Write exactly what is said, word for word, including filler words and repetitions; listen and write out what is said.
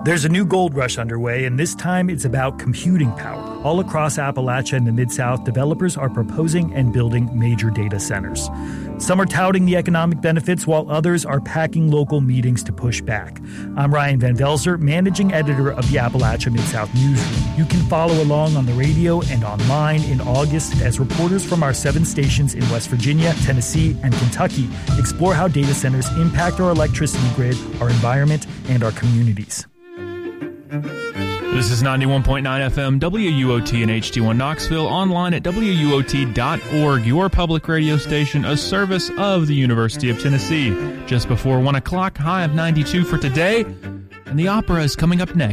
There's a new gold rush underway, and this time it's about computing power. All across Appalachia and the Mid-South, developers are proposing and building major data centers. Some are touting the economic benefits, while others are packing local meetings to push back. I'm Ryan Van Velzer, managing editor of the Appalachia Mid-South Newsroom. You can follow along on the radio and online in August as reporters from our seven stations in West Virginia, Tennessee, and Kentucky explore how data centers impact our electricity grid, our environment, and our communities. This is ninety-one point nine F M, W U O T in H D one Knoxville, online at W U O T dot org, your public radio station, a service of the University of Tennessee. Just before one o'clock, high of ninety-two for today, and the opera is coming up next.